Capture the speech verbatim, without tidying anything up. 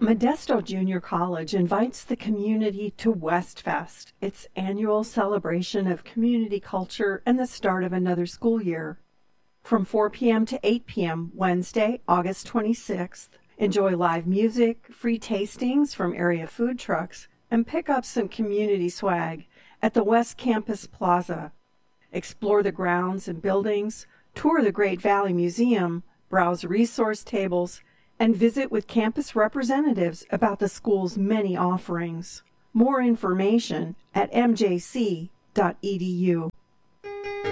Modesto Junior College invites the community to Westfest, its annual celebration of community culture and the start of another school year. From four p.m. to eight p.m. Wednesday, August twenty-sixth, enjoy live music, free tastings from area food trucks, and pick up some community swag at the West Campus Plaza. Explore the grounds and buildings, tour the Great Valley Museum, browse resource tables, and visit with campus representatives about the school's many offerings. More information at m j c dot e d u.